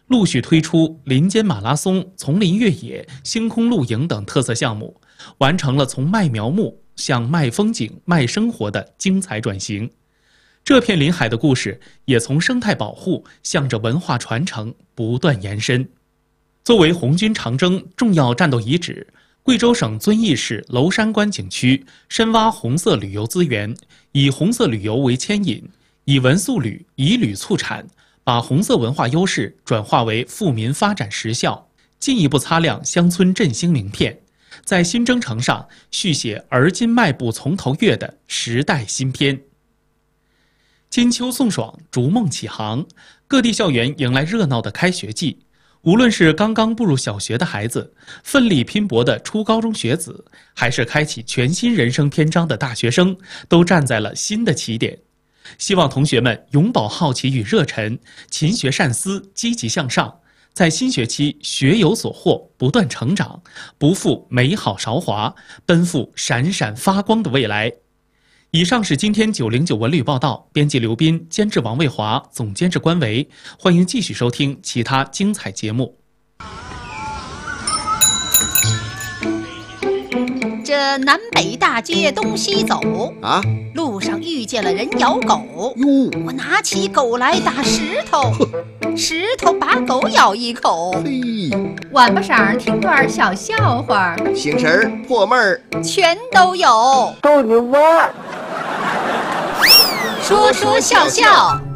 陆续推出林间马拉松、丛林越野、星空露营等特色项目，完成了从卖苗木向卖风景、卖生活的精彩转型。这片临海的故事也从生态保护向着文化传承不断延伸。作为红军长征重要战斗遗址，贵州省遵义市娄山关景区深挖红色旅游资源，以红色旅游为牵引，以文塑旅、以旅促产，把红色文化优势转化为富民发展实效，进一步擦亮乡村振兴名片，在新征程上续写而今迈步从头越的时代新篇。金秋送爽，逐梦启航，各地校园迎来热闹的开学季。无论是刚刚步入小学的孩子，奋力拼搏的初高中学子，还是开启全新人生篇章的大学生，都站在了新的起点。希望同学们永葆好奇与热忱，勤学善思，积极向上，在新学期学有所获，不断成长，不负美好韶华，奔赴闪闪发光的未来。以上是今天909文旅报道，编辑刘斌，监制王卫华，总监制关维。欢迎继续收听其他精彩节目。 这南北大街东西走啊， 路上遇见了人咬狗哟， 我拿起狗来打石头，石头把狗咬一口。 嘿， 晚巴晌听段小笑话， 醒神儿破闷儿全都有， 逗你玩。 说说笑笑。